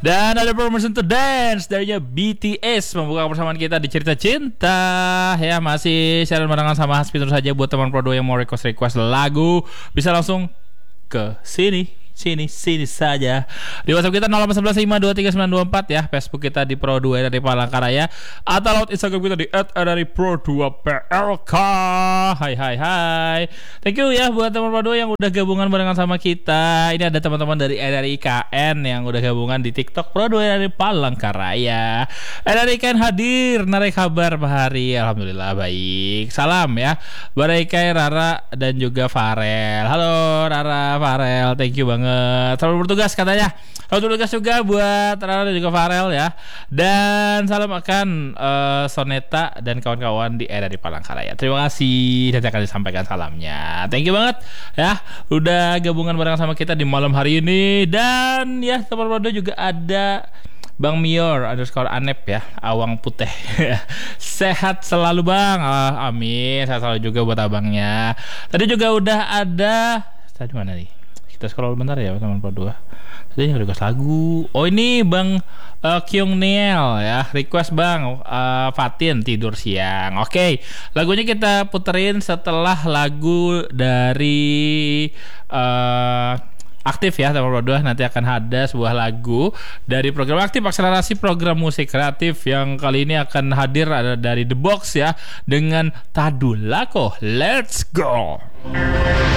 Dan ada Permission to Dance darinya BTS membuka persamaan kita di cerita cinta. Ya, masih siaran barengan sama Hasbi. Terus saja buat teman Pro 2 yang mau request lagu bisa langsung ke sini saja di WhatsApp kita 0811523924 ya. Facebook kita di Pro 2 dari Palangkaraya, atau lewat Instagram kita di @dari_pro2plk. Hai. Thank you ya buat teman Pro 2 yang udah gabungan barengan sama kita. Ini ada teman-teman dari RRI IKN yang udah gabungan di TikTok Pro 2 dari Palangkaraya. RRI IKN hadir, narik kabar Pak Hari. Alhamdulillah baik. Salam ya Baraikai, Rara dan juga Farel. Halo Rara, Farel, thank you banget. Selamat bertugas katanya. Selamat bertugas juga buat Rara dan juga Farel ya. Dan salam akan Soneta dan kawan-kawan di era di Palangkaraya. Terima kasih, nanti akan disampaikan salamnya. Thank you banget ya udah gabungan bareng sama kita di malam hari ini. Dan ya teman Rodo juga ada Bang Mior _Anep ya, Awang Putih. Sehat selalu Bang. Amin. Sehat selalu juga buat abangnya. Tadi juga udah ada, tadi mana nih? Kita scroll bentar ya teman Pro 2. Tadi yang request lagu. Oh ini Bang Kyung Niel ya, request Bang Fatin Tidur Siang. Oke, lagunya kita puterin setelah lagu dari Aktif ya teman Pro 2. Nanti akan ada sebuah lagu dari program Aktif, akselerasi program musik kreatif, yang kali ini akan hadir ada dari The Box ya dengan Tadulako. Let's go.